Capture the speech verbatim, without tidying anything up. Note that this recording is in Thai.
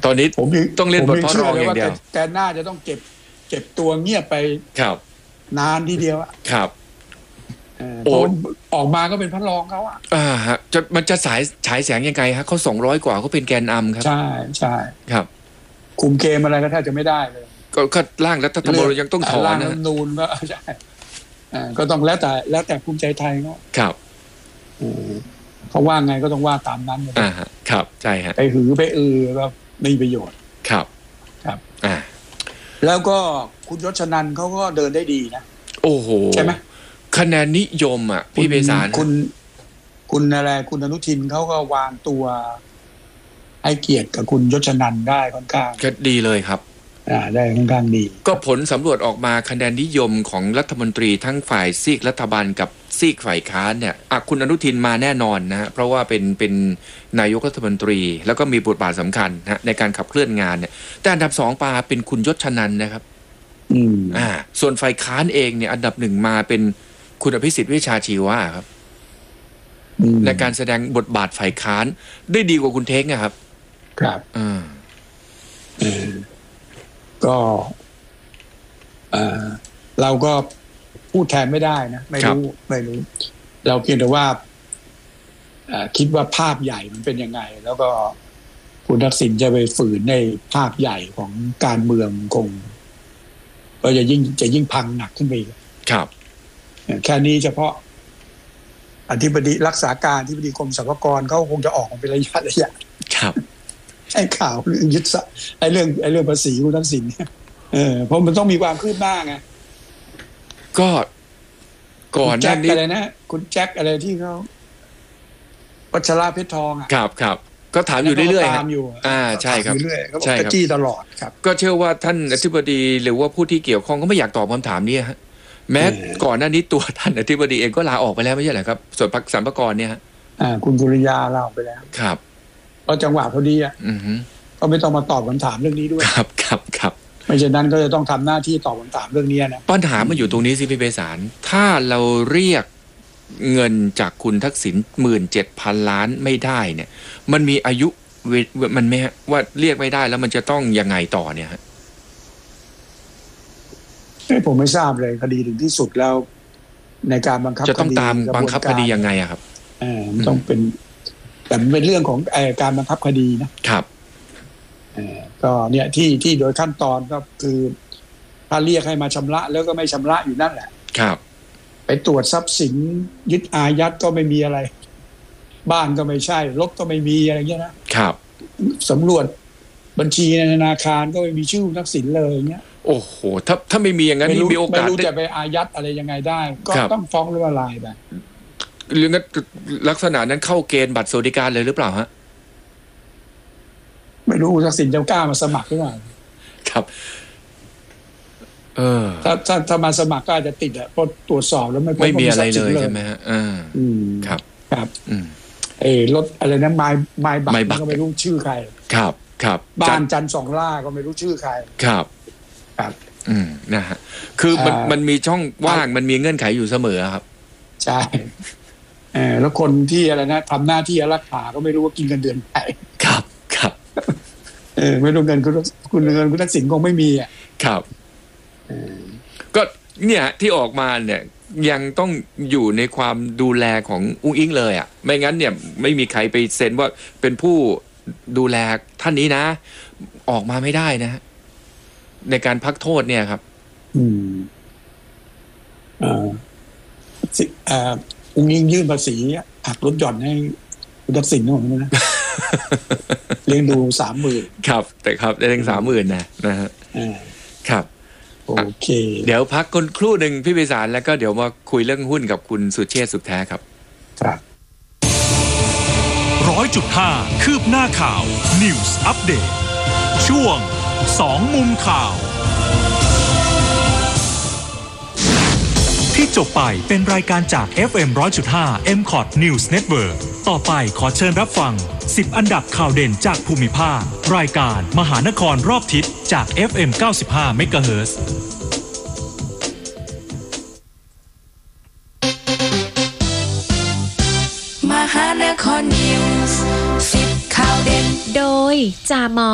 ตอนนี้ผมต้องเล่นบทพ่อรองอย่างเดียวแต่น่าจะต้องเก็บเก็บตัวเงียบไปครับนานทีเดียวอะครับโอ้ออกมาก็เป็นพระรองเขาอ่ะอ่าฮะจะมันจะฉายฉายแสงยังไงฮะเขาสองร้อยกว่าเขาเป็นแกนนำครับใช่ใช่ครับคุมเกมอะไรก็แทบจะไม่ได้เลยก็ก็ร่างรัฐธรรมนูญยังต้องถอนนะร่างรัฐธรรมนูญก็ใช่ก็ต้องแล้วแต่แล้วแต่ภูมิใจไทยเนาะครับเขาว่าไงก็ต้องว่าตามนั้นเลยอ่าครับใช่ฮะไปหือไปอือก็ไม่มีประโยชน์ครับครับอ่าแล้วก็คุณยศนันท์เขาก็เดินได้ดีนะโอ้โหใช่ไหมคะแนนนิยมอ่ะพี่เบสารคุณคุณอะไรคุณอนุทินเขาก็วางตัวให้เกียรติกับคุณยศนันท์ได้ค่อนข้างก็ดีเลยครับอ่าได้ค่อนข้างดีก็ผลสำรวจออกมาคะแนนนิยมของรัฐมนตรีทั้งฝ่ายซีกรัฐบาลกับซีกฝ่ายค้านเนี่ยอ่ะคุณอนุทินมาแน่นอนนะฮะเพราะว่าเป็นเป็นนายกรัฐมนตรีแล้วก็มีบทบาทสำคัญนะในการขับเคลื่อนงานเนี่ยแต่อันดับสองปาเป็นคุณยศนันท์นะครับอืมอ่าส่วนฝ่ายค้านเองเนี่ยอันดับหนึ่งมาเป็นคุณอภิสิทธิ์เวชชาชีวะครับในการแสดงบทบาทฝ่ายค้านได้ดีกว่าคุณเท้งนะครับครับอ่าก็เออเราก็พูดแทนไม่ได้นะไม่รู้ไม่รู้เราเพียงแต่ว่าคิดว่าภาพใหญ่มันเป็นยังไงแล้วก็คุณทักษิณจะไปฝืนในภาพใหญ่ของการเมืองคงก็จะยิ่งจะยิ่งพังหนักขึ้นไปครับแค่นี้เฉพาะอธิบดีรักษาการอธิบดีกรมสรรพากรเขาคงจะออกมาเป็นระยะระยะครับไอ้ข่าวเรื่องยึดทรัพย์ไอ้เรื่องไอ้เรื่องภาษีคุณทักษิณเนี่ยเออเพราะมันต้องมีความคืบหน้าไงก็ก่อนหน้านี้อะไรนะคุณแจ็คอะไรที่เขาวัชระเพชรทองอ่ะครับครับก็ถามอยู่เรื่อยๆตามอยู่อ่าใช่ครับใช่ครับจี้ตลอดครับก็เชื่อว่าท่านอธิบดีหรือว่าผู้ที่เกี่ยวข้องก็ไม่อยากตอบคำถามนี้ฮะแม้ก่อนหน้านี้ตัวท่านอธิบดีเองก็ลาออกไปแล้วไม่ใช่เหรอครับส่วนพักสรรพากรเนี่ยฮะอ่าคุณกุริยาลาออกไปแล้วครับก็จังหวะพอดีอ่ะก็ไม่ต้องมาตอบคำถามเรื่องนี้ด้วยครับครับครับไม่เช่นนั้นก็จะต้องทำหน้าที่ตอบคำถามเรื่องนี้นะปัญหามันอยู่ตรงนี้สิพี่เบสารถ้าเราเรียกเงินจากคุณทักษิณหมื่นเจ็ดพันล้านไม่ได้เนี่ยมันมีอายุมันไม่ว่าเรียกไม่ได้แล้วมันจะต้องยังไงต่อเนี่ยฮะผมไม่ทราบเลยคดีถึงที่สุดแล้วในการบังคับคดีจะต้องตามบังคับคดียังไงอะครับอ่ามันต้องเป็นแต่เป็นเรื่องของการบังคับคดีนะครับก็เนี่ยที่ที่โดยขั้นตอนก็คือถ้าเรียกให้มาชำระแล้วก็ไม่ชำระอยู่นั่นแหละครับไปตรวจทรัพย์สินยึดอายัดก็ไม่มีอะไรบ้านก็ไม่ใช่รถก็ไม่มีอะไรเงี้ยนะครับสำรวจบัญชีในธนาคารก็ไม่มีชื่อทักษิณเลยเงี้ยโอ้โหถ้าถ้าไม่มีอย่างนั้นนี่มีโอกาสไม่รู้จะไปอายัดอะไรยังไงได้ก็ต้องฟ้องล้มละลายไปหรือนั้นลักษณะนั้นเข้าเกณฑ์บัตรสวัสดิการเลยหรือเปล่าฮะไม่รู้ทักษิณจะกล้ามาสมัครหรือเปล่าครับเออถ้าถ้าถ้ามาสมัครก็อาจจะติดอ่ะเพราะตรวจสอบแล้วไม่พบไม่มีอะไรเลยใช่ไหมฮะอ่าอืมครับครับอืมเออรถอะไรนะไม้ไม้บัตรก็ไม่รู้ชื่อใครครับครับบ้านจันทร์สองล่าก็ไม่รู้ชื่อใครครับครับอืมนะฮะคือมันมันมีช่องว่างมันมีเงื่อนไขอยู่เสมอครับใช่เออแล้วคนที่อะไรนะทำหน้าที่อารักขาก็ไม่รู้ว่ากินเงินเดือนใครครับครับเออไม่รู้เงินคุณคุณเงินคุณทักษิณคงไม่มีอ่ะครับก็เนี่ยที่ออกมาเนี่ยยังต้องอยู่ในความดูแลของอุ้งอิงเลยอ่ะไม่งั้นเนี่ยไม่มีใครไปเซ็นว่าเป็นผู้ดูแลท่านนี้นะออกมาไม่ได้นะฮะในการพักโทษเนี่ยครับอืมอ่าสิอ่าอุ้งอิงยื่นภาษีหักลดหย่อนให้คุณทักษิณนู่นนะเลี้ยงดูสามหมื่นครับแต่ครับได้ถึงสามหมื่นนะนะฮะครับโอเคเดี๋ยวพักคนครู่หนึ่งพี่ไพศาลแล้วก็เดี๋ยวมาคุยเรื่องหุ้นกับคุณสุเชษฐ์สุขแท้ครับครับร้อยจุดห้าคืบหน้าข่าว News Update ช่วงสองมุมข่าวที่จบไปเป็นรายการจาก เอฟ เอ็ม หนึ่งร้อยจุดห้า เอ็ม คอท News Network ต่อไปขอเชิญรับฟังสิบอันดับข่าวเด่นจากภูมิภาครายการมหานครรอบทิศจาก เอฟ เอ็ม เก้าสิบห้า เมกะเฮิรตซ์มหานคร News สิบข่าวเด่นโดยจามอ